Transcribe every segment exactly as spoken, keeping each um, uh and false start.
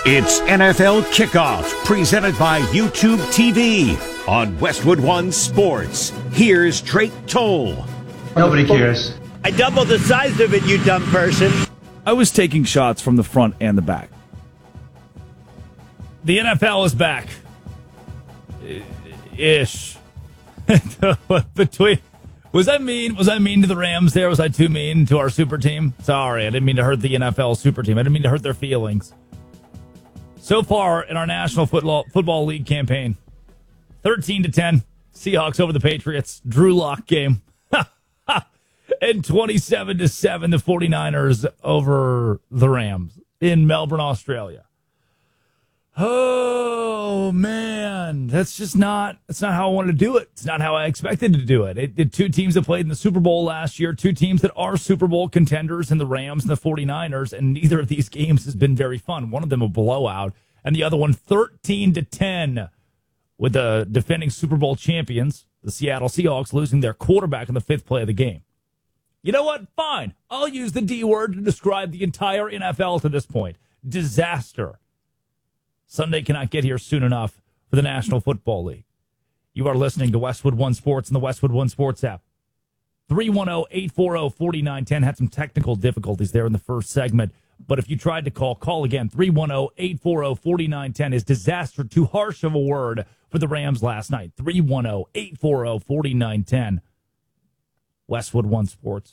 It's N F L Kickoff, presented by YouTube T V on Westwood One Sports. Here's Drake Toll. Nobody cares. I doubled the size of it, you dumb person. I was taking shots from the front and the back. The N F L is back. Ish. Between was I mean? Was I mean to the Rams there? Was I too mean to our super team? Sorry, I didn't mean to hurt the N F L super team. I didn't mean to hurt their feelings. So far in our National Football Football League campaign, thirteen to ten, Seahawks over the Patriots. Drew Lock game. And twenty-seven to seven, the 49ers over the Rams in Melbourne, Australia. Oh, man. That's just not, that's not how I wanted to do it. It's not how I expected to do it. It did two teams that played in the Super Bowl last year, two teams that are Super Bowl contenders in the Rams and the 49ers, and neither of these games has been very fun. One of them a blowout, and the other one thirteen to ten with the defending Super Bowl champions, the Seattle Seahawks, losing their quarterback in the fifth play of the game. You know what? Fine. I'll use the D word to describe the entire N F L to this point. Disaster. Sunday cannot get here soon enough for the National Football League. You are listening to Westwood One Sports and the Westwood One Sports app. three one zero, eight four zero, four nine one zero. Had some technical difficulties there in the first segment. But if you tried to call, call again. three one zero, eight four zero, four nine one zero is disaster too harsh of a word for the Rams last night. three one zero, eight four zero, four nine one zero. Westwood One Sports.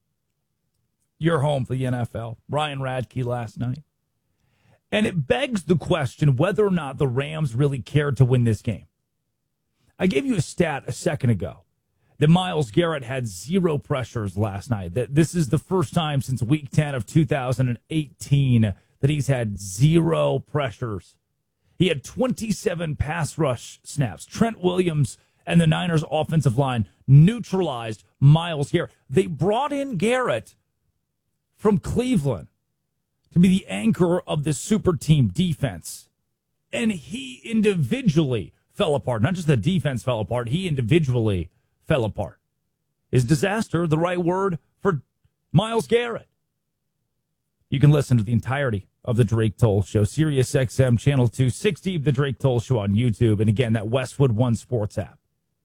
Your home for the N F L. Ryan Radke last night. And it begs the question whether or not the Rams really cared to win this game. I gave you a stat a second ago that Myles Garrett had zero pressures last night. That this is the first time since week ten of two thousand eighteen that he's had zero pressures. He had twenty-seven pass rush snaps. Trent Williams and the Niners offensive line neutralized Myles Garrett. They brought in Garrett from Cleveland to be the anchor of this super team defense. And he individually fell apart. Not just the defense fell apart, he individually fell apart. Is disaster the right word for Myles Garrett? You can listen to the entirety of the Drake Toll Show, Sirius X M Channel two sixty, the Drake Toll Show on YouTube, and again, that Westwood One Sports app.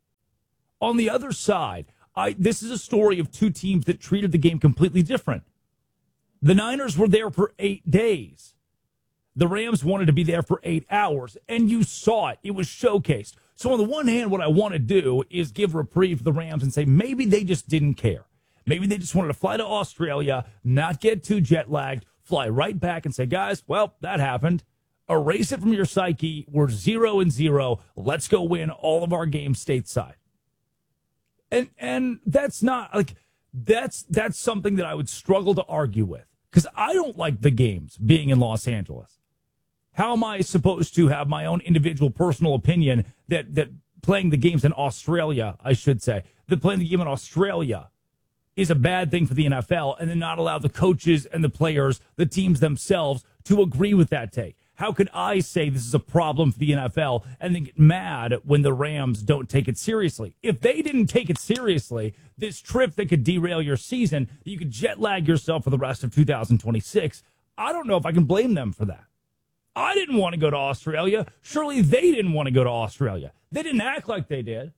On the other side, I, this is a story of two teams that treated the game completely different. The Niners were there for eight days. The Rams wanted to be there for eight hours, and you saw it. It was showcased. So on the one hand, what I want to do is give reprieve to the Rams and say maybe they just didn't care. Maybe they just wanted to fly to Australia, not get too jet-lagged, fly right back and say, guys, well, that happened. Erase it from your psyche. We're zero and zero. Let's go win all of our games stateside. And and that's not, like, that's that's something that I would struggle to argue with. Because I don't like the games being in Los Angeles. How am I supposed to have my own individual personal opinion that, that playing the games in Australia, I should say, that playing the game in Australia is a bad thing for the N F L and then not allow the coaches and the players, the teams themselves, to agree with that take? How could I say this is a problem for the N F L and then get mad when the Rams don't take it seriously? If they didn't take it seriously, this trip that could derail your season, you could jet lag yourself for the rest of two thousand twenty-six, I don't know if I can blame them for that. I didn't want to go to Australia. Surely they didn't want to go to Australia. They didn't act like they did.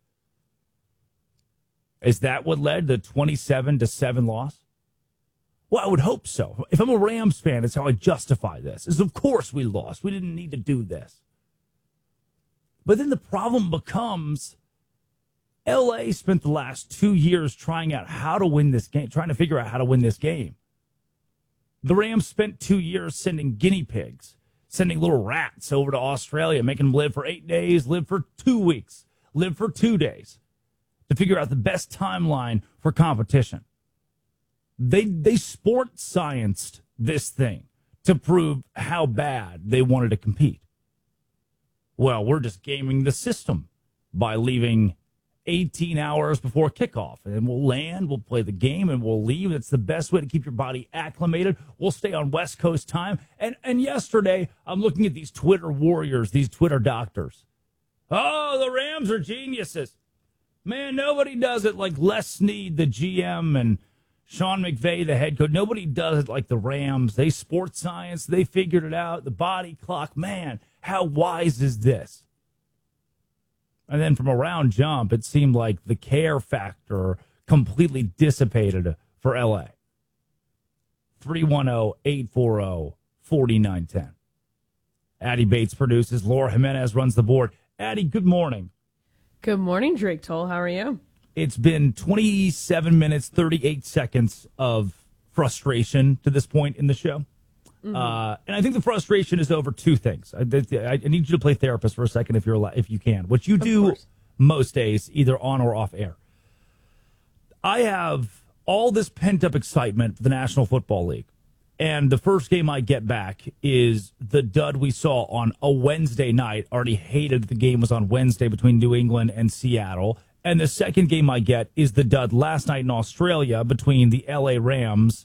Is that what led to the twenty-seven to seven loss? Well, I would hope so. If I'm a Rams fan, it's how I justify this. Is of course we lost. We didn't need to do this. But then the problem becomes L A spent the last two years trying out how to win this game, trying to figure out how to win this game. The Rams spent two years sending guinea pigs, sending little rats over to Australia, making them live for eight days, live for two weeks, live for two days to figure out the best timeline for competition. They they sport scienced this thing to prove how bad they wanted to compete. Well, we're just gaming the system by leaving eighteen hours before kickoff. And we'll land, we'll play the game, and we'll leave. It's the best way to keep your body acclimated. We'll stay on West Coast time. And, and yesterday, I'm looking at these Twitter warriors, these Twitter doctors. Oh, the Rams are geniuses. Man, nobody does it like Les Snead, the G M, and Sean McVay, the head coach, nobody does it like the Rams. They sports science, they figured it out. The body clock, man, how wise is this? And then from around jump, it seemed like the care factor completely dissipated for L A. three one zero, eight four zero, four nine one zero. Addie Bates produces. Laura Jimenez runs the board. Addie, good morning. Good morning, Drake Toll. How are you? It's been twenty-seven minutes, thirty-eight seconds of frustration to this point in the show. Mm-hmm. Uh, and I think the frustration is over two things. I, I, I need you to play therapist for a second if you're al- if you can. What you do most days, either on or off air. I have all this pent-up excitement for the National Football League. And the first game I get back is the dud we saw on a Wednesday night. Already hated the game was on Wednesday between New England and Seattle. And the second game I get is the dud last night in Australia between the L A Rams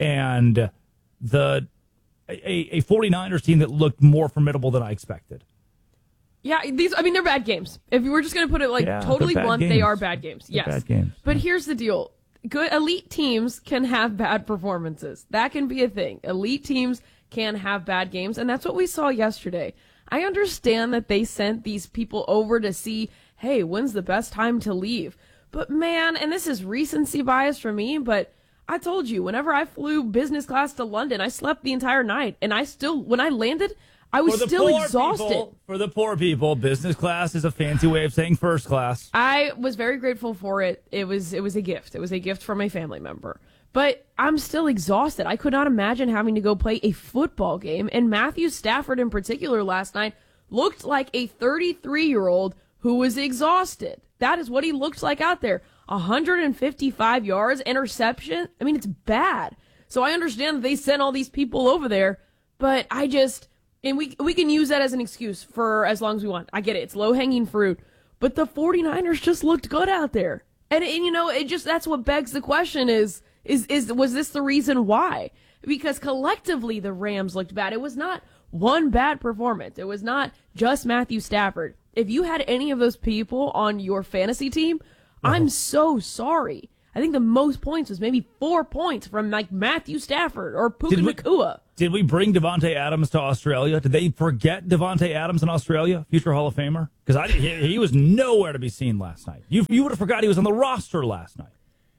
and the a, a 49ers team that looked more formidable than I expected. Yeah, these, I mean, they're bad games. If you were just going to put it like Yeah, totally they're bad blunt, games. they are bad games. They're Yes. bad games. But here's the deal. Good elite teams can have bad performances. That can be a thing. Elite teams can have bad games, and that's what we saw yesterday. I understand that they sent these people over to see, hey, when's the best time to leave? But man, and this is recency bias for me, but I told you, whenever I flew business class to London, I slept the entire night, and I still, when I landed, I was For the still poor exhausted. people- for the poor people, business class is a fancy way of saying first class. I was very grateful for it. It was it was a gift. It was a gift from a family member. But I'm still exhausted. I could not imagine having to go play a football game. And Matthew Stafford in particular last night looked like a thirty-three-year-old who was exhausted. That is what he looked like out there. one hundred fifty-five yards, interception. I mean, it's bad. So I understand that they sent all these people over there, but I just... And we we can use that as an excuse for as long as we want. I get it. It's low-hanging fruit. But the 49ers just looked good out there. And, and you know, it just, that's what begs the question is, is, is, was this the reason why? Because collectively the Rams looked bad. It was not one bad performance. It was not just Matthew Stafford. If you had any of those people on your fantasy team, uh-huh. I'm so sorry. I think the most points was maybe four points from like Matthew Stafford or Puka Did we- Nacua. Did we bring Devontae Adams to Australia? Did they forget Devontae Adams in Australia, future Hall of Famer? Because I he, he was nowhere to be seen last night. You you would have forgot he was on the roster last night.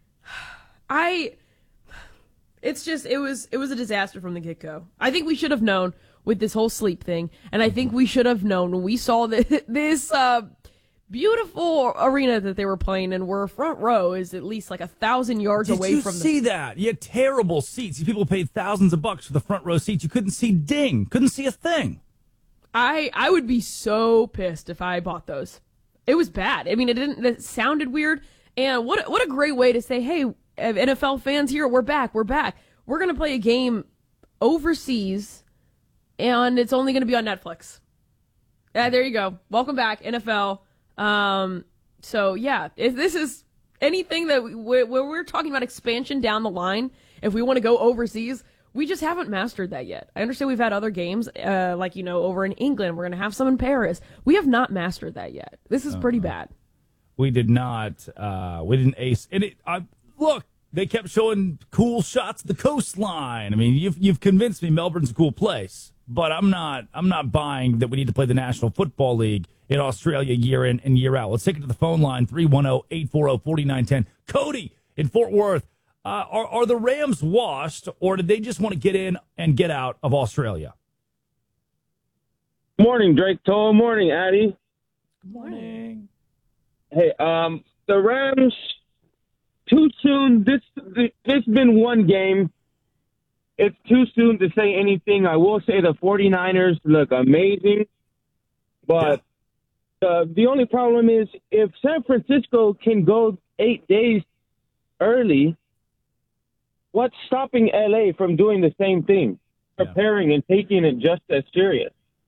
I, it's just, it was, it was a disaster from the get-go. I think we should have known with this whole sleep thing, and I think we should have known when we saw this, this uh, beautiful arena that they were playing in, where front row is at least like a thousand yards Did away you from see the... that? You had terrible seats. These people paid thousands of bucks for the front row seats. You couldn't see ding. Couldn't see a thing. I, I would be so pissed if I bought those. It was bad. I mean, it didn't, it sounded weird, and what, what a great way to say, hey, N F L fans here, we're back, we're back. We're going to play a game overseas, and it's only going to be on Netflix. Yeah, there you go. Welcome back, N F L. Um, so, yeah, if this is anything that we, when we're talking about expansion down the line, if we want to go overseas, we just haven't mastered that yet. I understand we've had other games, uh, like, you know, over in England. We're going to have some in Paris. We have not mastered that yet. This is pretty bad. We did not. Uh, we didn't ace. And it, I, look, they kept showing cool shots of the coastline. I mean, you've you've convinced me Melbourne's a cool place, but I'm not. I'm not buying that we need to play the National Football League in Australia year in and year out. Let's take it to the phone line three one zero, eight four zero, four nine one zero. Cody in Fort Worth. Uh, are are the Rams washed, or did they just want to get in and get out of Australia? Morning, Drake Toll. Morning, Addie. Good morning. Hey, um, the Rams, too soon. This this been one game. It's too soon to say anything. I will say the 49ers look amazing, but yeah. uh, the only problem is if San Francisco can go eight days early, what's stopping L A from doing the same thing, preparing yeah. and taking it just as serious?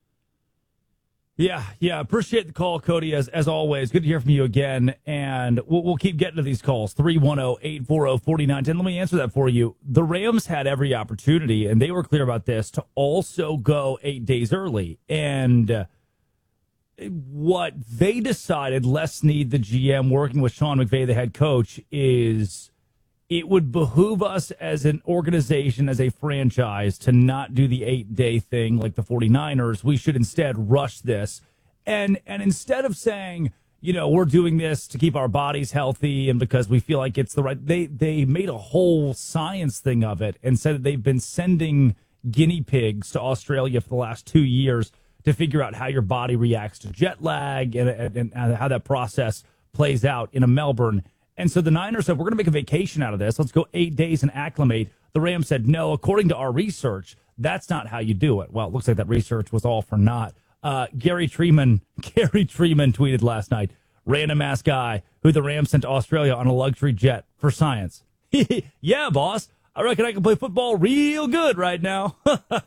Yeah, yeah. Appreciate the call, Cody, as as always. Good to hear from you again. And we'll, we'll keep getting to these calls. three one zero, eight four zero, four nine one zero. Let me answer that for you. The Rams had every opportunity, and they were clear about this, to also go eight days early. And uh, what they decided, Les Snead, the G M, working with Sean McVay, the head coach, is it would behoove us as an organization, as a franchise, to not do the eight-day thing like the 49ers. We should instead rush this. And and instead of saying, you know, we're doing this to keep our bodies healthy and because we feel like it's the right, they, they made a whole science thing of it and said that they've been sending guinea pigs to Australia for the last two years to figure out how your body reacts to jet lag and, and, and how that process plays out in a Melbourne. And so the Niners said, we're going to make a vacation out of this. Let's go eight days and acclimate. The Rams said, no, according to our research, that's not how you do it. Well, it looks like that research was all for naught. Uh, Gary Treeman, Gary Treeman tweeted last night, random ass guy who the Rams sent to Australia on a luxury jet for science. Yeah, boss. I reckon I can play football real good right now.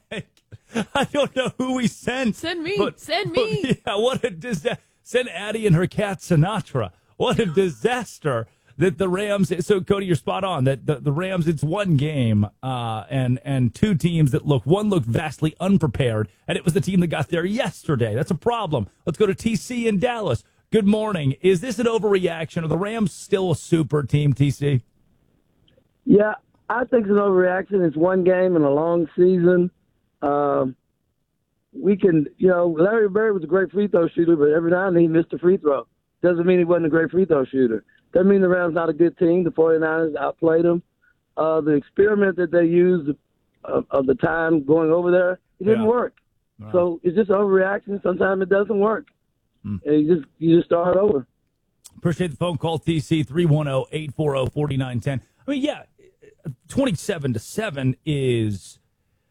I don't know who we sent. Send me. But, Send me. But, yeah, what a disaster. Send Addie and her cat Sinatra. What a disaster that the Rams. So, Cody, you're spot on. That the, the Rams, it's one game uh, and and two teams that look. One looked vastly unprepared, and it was the team that got there yesterday. That's a problem. Let's go to T C in Dallas. Good morning. Is this an overreaction? Are the Rams still a super team, T C? Yeah, I think it's an overreaction. It's one game in a long season. Um, we can, you know, Larry Bird was a great free throw shooter, but every now and then he missed a free throw. Doesn't mean he wasn't a great free throw shooter. Doesn't mean the Rams not a good team. The 49ers outplayed them. Uh, the experiment that they used of, of the time going over there, it didn't Yeah. work. Wow. So it's just an overreaction. Sometimes it doesn't work. Mm. And you just you just start over. Appreciate the phone call, T C, three one zero, eight four zero, four nine one zero. I mean, yeah, twenty-seven to seven is,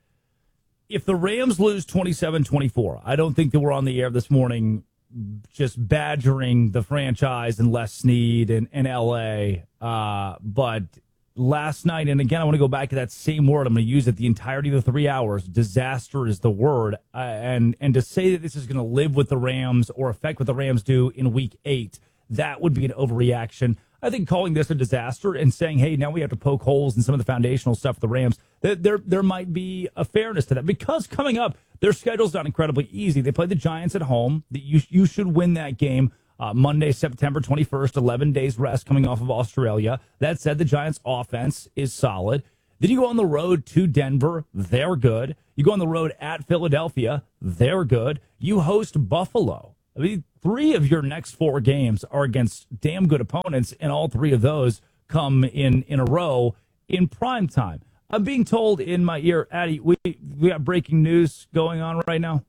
if the Rams lose twenty-seven twenty-four, I don't think that we're on the air this morning just badgering the franchise and Les Snead and, and L A. Uh, but last night, and again, I want to go back to that same word. I'm going to use it the entirety of the three hours. Disaster is the word. Uh, and, and to say that this is going to live with the Rams or affect what the Rams do in week eight, that would be an overreaction. I think calling this a disaster and saying, hey, now we have to poke holes in some of the foundational stuff for the Rams, that there there might be a fairness to that. Because coming up, their schedule's not incredibly easy. They play the Giants at home. You, you should win that game uh, Monday, September twenty-first, eleven days rest coming off of Australia. That said, the Giants' offense is solid. Then you go on the road to Denver. They're good. You go on the road at Philadelphia. They're good. You host Buffalo. I mean, three of your next four games are against damn good opponents, and all three of those come in, in a row in prime time. I'm being told in my ear, Addie, we, we got breaking news going on right now.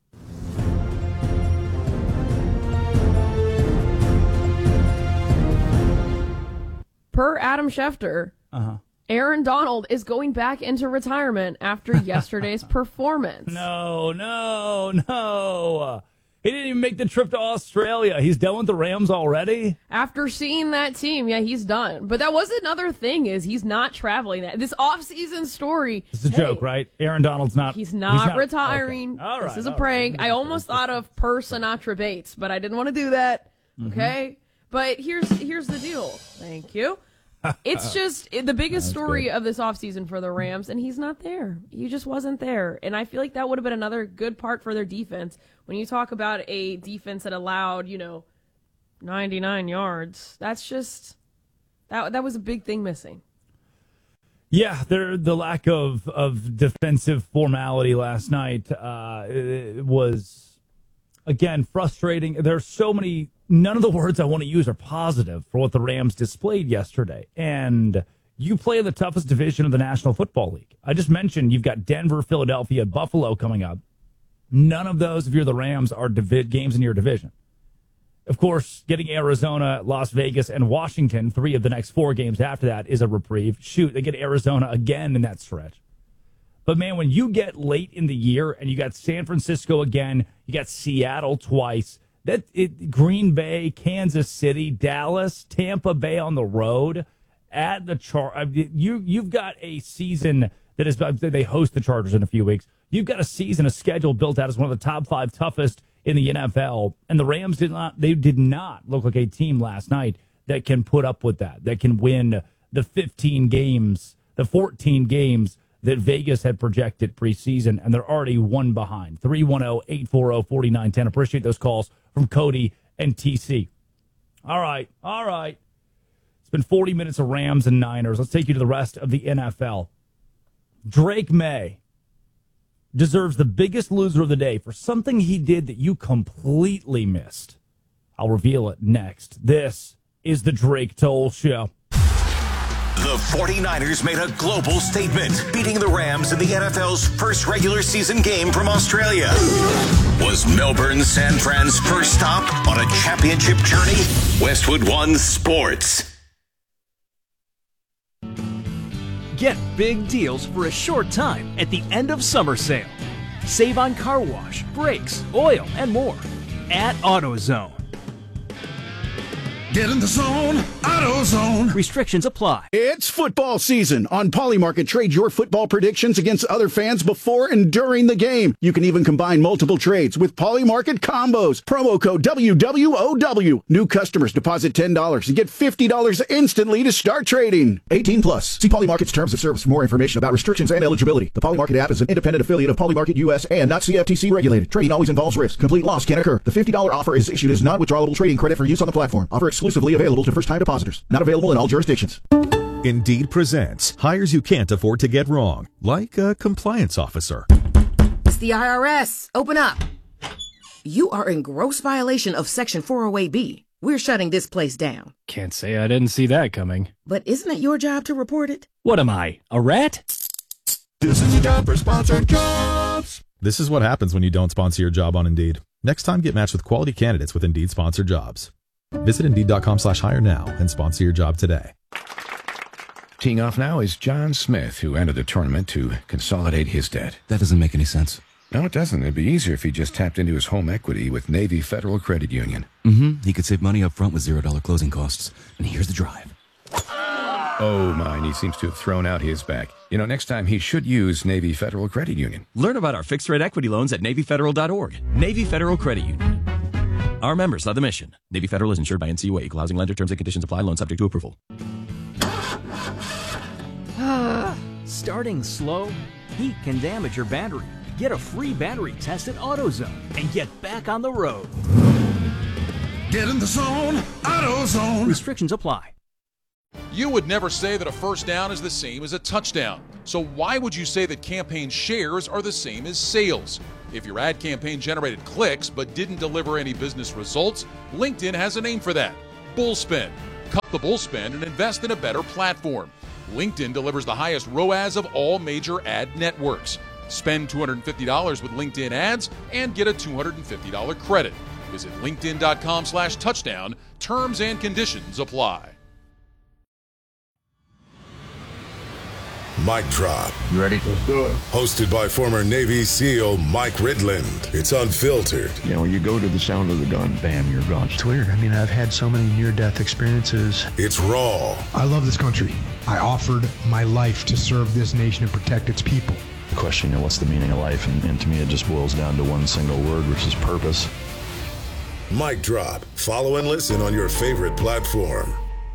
Per Adam Schefter, Uh-huh. Aaron Donald is going back into retirement after yesterday's performance. No, no, no. He didn't even make the trip to Australia. He's done with the Rams already? After seeing that team, yeah, he's done. But that was another thing, is he's not traveling. That This off-season story. It's a hey, joke, right? Aaron Donald's not. He's not, he's not retiring. Okay. All right, this is a all prank. right. I almost thought of per Sinatra Bates, but I didn't want to do that. Mm-hmm. Okay? But here's here's the deal. Thank you. It's just the biggest story good. of this offseason for the Rams, and he's not there. He just wasn't there. And I feel like that would have been another good part for their defense. When you talk about a defense that allowed, you know, ninety-nine yards, that's just, that that was a big thing missing. Yeah, there, the lack of, of defensive formality last night uh, it was, again, frustrating. There's so many, none of the words I want to use are positive for what the Rams displayed yesterday. And you play in the toughest division of the National Football League. I just mentioned you've got Denver, Philadelphia, Buffalo coming up. None of those, if you're the Rams, are divi- games in your division. Of course, getting Arizona, Las Vegas, and Washington, three of the next four games after that, is a reprieve. Shoot, they get Arizona again in that stretch. But, man, when you get late in the year and you got San Francisco again, you got Seattle twice, that it, Green Bay, Kansas City, Dallas, Tampa Bay on the road, at the Char, you, you've got a season that is, they host the Chargers in a few weeks. You've got a season, a schedule built out as one of the top five toughest in the N F L, and the Rams did not, they did not look like a team last night that can put up with that, that can win the fifteen games, the fourteen games that Vegas had projected preseason, and they're already one behind. three one zero, eight four zero, four nine one zero. Appreciate those calls from Cody and T C. All right, all right. been forty minutes of Rams and Niners. Let's take you to the rest of the N F L. Drake May deserves the biggest loser of the day for something he did that you completely missed. I'll reveal it next. This is the Drake Toll Show. The 49ers made a global statement, beating the Rams in the N F L's first regular season game from Australia. Was Melbourne San Fran's first stop on a championship journey? Westwood One Sports. Get big deals for a short time at the end of summer sale. Save on car wash, brakes, oil, and more at AutoZone. Get in the zone, AutoZone. Restrictions apply. It's football season. On Polymarket, trade your football predictions against other fans before and during the game. You can even combine multiple trades with Polymarket combos. Promo code W W O W. New customers deposit ten dollars and get fifty dollars instantly to start trading. eighteen plus. See Polymarket's terms of service for more information about restrictions and eligibility. The Polymarket app is an independent affiliate of Polymarket U S and not C F T C regulated. Trading always involves risk. Complete loss can occur. The fifty dollars offer is issued as non-withdrawable trading credit for use on the platform. Offer exclusive. Exclusively available to first-time depositors. Not available in all jurisdictions. Indeed presents hires you can't afford to get wrong, like a compliance officer. It's the I R S. Open up. You are in gross violation of Section four oh eight B. We're shutting this place down. Can't say I didn't see that coming. But isn't it your job to report it? What am I, a rat? This is your job for sponsored jobs. This is what happens when you don't sponsor your job on Indeed. Next time, get matched with quality candidates with Indeed sponsored jobs. Visit Indeed.com slash hire now and sponsor your job today. Teeing off now is John Smith, who entered the tournament to consolidate his debt. That doesn't make any sense. No, it doesn't. It'd be easier if he just tapped into his home equity with Navy Federal Credit Union. Mm-hmm. He could save money up front with zero dollar closing costs. And here's the drive. Oh, my, and he seems to have thrown out his back. You know, next time he should use Navy Federal Credit Union. Learn about our fixed-rate equity loans at Navy Federal dot org. Navy Federal Credit Union. Our members are the mission. Navy Federal is insured by N C U A. Equal housing lender. Terms and conditions apply. Loan subject to approval. Starting slow? Heat can damage your battery. Get a free battery test at AutoZone and get back on the road. Get in the zone, AutoZone. Restrictions apply. You would never say that a first down is the same as a touchdown. So why would you say that campaign shares are the same as sales? If your ad campaign generated clicks but didn't deliver any business results, LinkedIn has a name for that: Bullspend. Cut the bullspend and invest in a better platform. LinkedIn delivers the highest R O A S of all major ad networks. Spend two hundred fifty dollars with LinkedIn ads and get a two hundred fifty dollars credit. Visit linkedin.com slash touchdown. Terms and conditions apply. Mic Drop. You ready? Let's do it. Hosted by former Navy SEAL Mike Ridland. It's unfiltered. You know, when you go to the sound of the gun, bam, you're gone. It's weird. I mean, I've had so many near-death experiences. It's raw. I love this country. I offered my life to serve this nation and protect its people. The question, you know, what's the meaning of life? And, and to me, it just boils down to one single word, which is purpose. Mic Drop. Follow and listen on your favorite platform.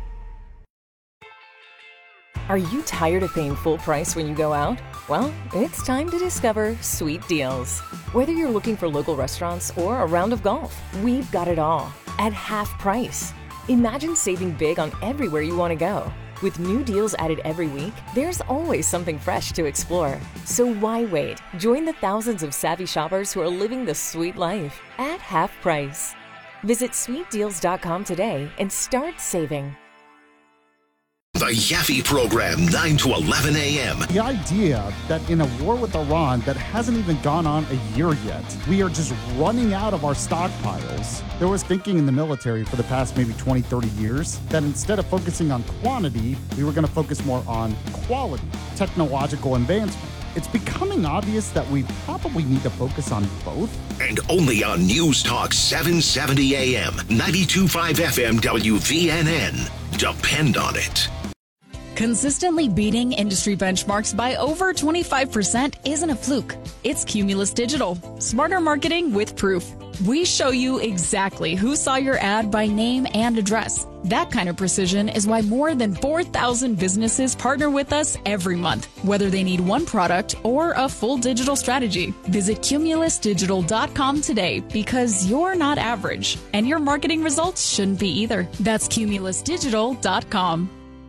Are you tired of paying full price when you go out? Well, it's time to discover Sweet Deals. Whether you're looking for local restaurants or a round of golf, we've got it all at half price. Imagine saving big on everywhere you want to go. With new deals added every week, there's always something fresh to explore. So why wait? Join the thousands of savvy shoppers who are living the sweet life at half price. Visit sweet deals dot com today and start saving. The Yaffe Program, nine to eleven a.m. The idea that in a war with Iran that hasn't even gone on a year yet, we are just running out of our stockpiles. There was thinking in the military for the past maybe twenty, thirty years that instead of focusing on quantity, we were going to focus more on quality, technological advancement. It's becoming obvious that we probably need to focus on both. And only on News Talk seven seventy a.m., ninety-two point five F M W V N N. Depend on it. Consistently beating industry benchmarks by over twenty-five percent isn't a fluke. It's Cumulus Digital. Smarter marketing with proof. We show you exactly who saw your ad by name and address. That kind of precision is why more than four thousand businesses partner with us every month, whether they need one product or a full digital strategy. Visit Cumulus Digital dot com today because you're not average, and your marketing results shouldn't be either. That's Cumulus Digital dot com.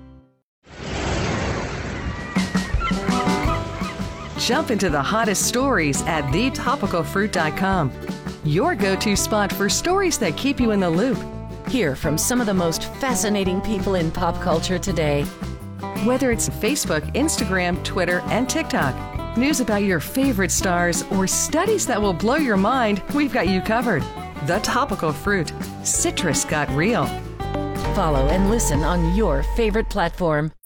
Jump into the hottest stories at the topical fruit dot com, your go-to spot for stories that keep you in the loop. Hear from some of the most fascinating people in pop culture today. Whether it's Facebook, Instagram, Twitter, and TikTok, news about your favorite stars, or studies that will blow your mind, we've got you covered. The Topical Fruit. Citrus got real. Follow and listen on your favorite platform.